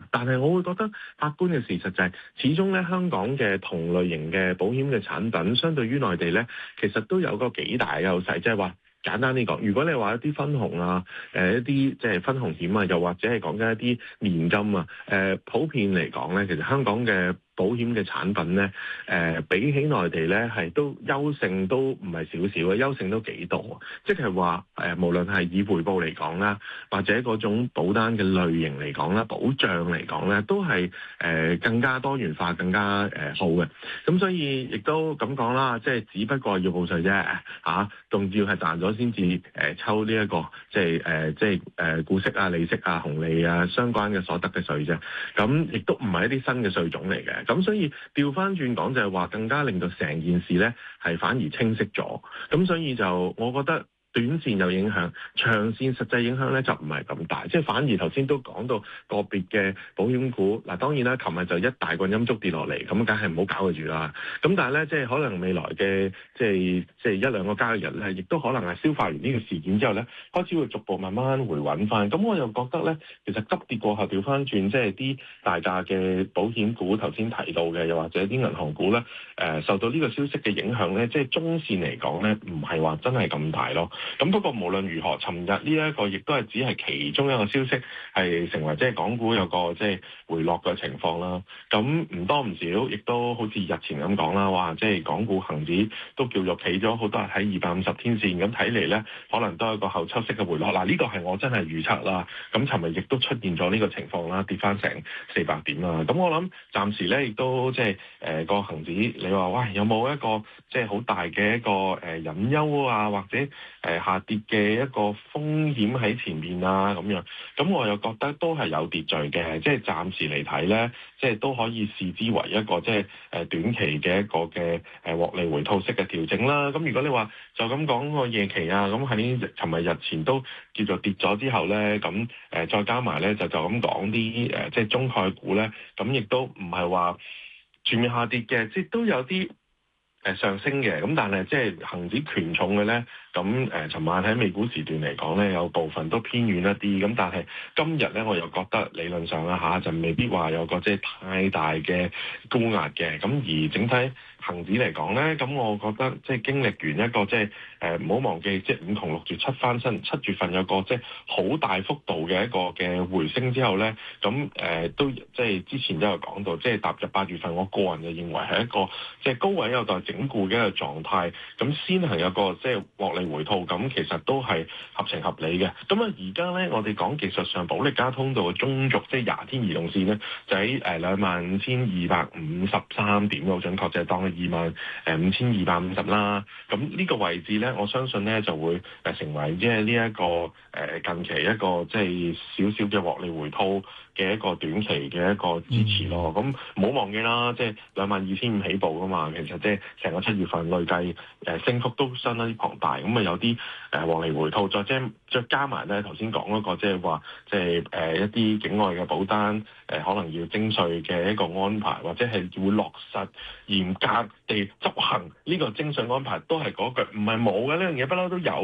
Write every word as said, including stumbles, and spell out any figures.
但係我會覺得客觀嘅事實就係、是，始終咧香港嘅同類型嘅保險嘅產品，相對於內地咧，其實都有個幾大嘅優勢，即係話。簡單啲講，如果你話一啲分紅啊，誒、呃、一啲即係分紅險啊，又或者係講緊一啲年金啊，誒、呃、普遍嚟講咧，其實香港嘅保險嘅產品咧，誒、呃、比起內地咧係都優勝都唔係少少嘅，優勝都幾多，即係話誒無論係以回報嚟講啦，或者嗰種保單嘅類型嚟講啦，保障嚟講咧，都係誒、呃、更加多元化，更加誒、呃、好嘅。咁所以亦都咁講啦，即係只不過要報稅啫，嚇，仲要係賺咗先至誒抽呢、這、一個即係誒即係誒股息啊、利息啊、紅利啊相關嘅所得嘅稅啫。咁亦都唔係一啲新嘅稅種嚟嘅。咁所以調翻轉講就係話，更加令到成件事咧係反而清晰咗。咁所以就我覺得。短線有影響，長線實際影響咧就唔係咁大，即係反而頭先都講到個別嘅保險股，嗱當然啦，琴日就一大棍陰燭跌落嚟，咁梗係唔好搞佢住啦。咁但係咧，即係可能未來嘅即係即係一兩個交易日咧，亦都可能係消化完呢個事件之後咧，開始會逐步慢慢回穩翻。咁我又覺得咧，其實急跌過後調翻轉，即係啲大價嘅保險股頭先提到嘅，又或者啲銀行股咧，誒、呃、受到呢個消息嘅影響咧，即係中線嚟講咧，唔係話真係咁大咯。咁不過無論如何，尋日呢一個亦都係只係其中一個消息，係成為即係港股有個即係回落嘅情況啦。咁唔多唔少，亦都好似日前咁講啦，話即係港股恒指都叫做企咗好多日喺二百五十天線，咁睇嚟咧，可能都係一個後抽式嘅回落。嗱，呢個係我真係預測啦。咁尋日亦都出現咗呢個情況啦，跌翻成四百點啦。咁我諗暫時咧，亦都即係誒個恆指，你話喂有冇一個即係好大嘅一個誒隱憂啊，或者誒、呃、下跌嘅一個風險喺前面啊，咁樣，咁我又覺得都係有秩序嘅，即係暫時嚟睇咧，即係都可以視之為一個即係誒短期嘅一個嘅誒獲利回吐式嘅調整啦。咁如果你話就咁講個夜期啊，咁喺尋日日前都叫做跌咗之後咧，咁誒再加埋咧就就咁講啲誒即係中概股咧，咁亦都唔係話全面下跌嘅，即係都有啲誒上升嘅，咁但係即係恆指權重嘅咧。咁誒，尋晚喺美股時段嚟講咧，有部分都偏遠一啲。咁但係今日咧，我又覺得理論上啊嚇，就未必話有個即係太大嘅高壓嘅。咁而整體恒指嚟講咧，咁我覺得即係經歷完一個即係誒唔好忘記，即係五窮六絕七翻身，七月份有個即係好大幅度嘅一個嘅回升之後咧，咁誒、呃、都即係之前都有講到，即係踏入八月份，我個人就認為係一個即係高位有待整固嘅一個狀態。咁先係有個即係獲利回吐，咁其實都係合情合理嘅。咁啊，而家咧我哋講技術上保力加通道嘅中軸，即係廿天移動線咧，就喺誒兩萬五千二百五十三點，好準確，就係當係二萬誒五千二百五十啦。咁呢個位置咧，我相信咧就會誒成為即係呢一個誒近期一個即係少少嘅獲利回吐嘅一個短期嘅一個支持咯。咁唔好忘記啦，即係兩萬二千五起步噶嘛，其實即係成個七月份累計誒升幅都相當之龐大。咁啊有啲誒獲利回吐，再即再加埋咧頭先講嗰個即係話即係誒一啲境外嘅保單誒可能要徵稅嘅一個安排，或者係會落實嚴格地執行呢個徵稅安排，都係嗰句唔係冇嘅，呢樣嘢不嬲都有。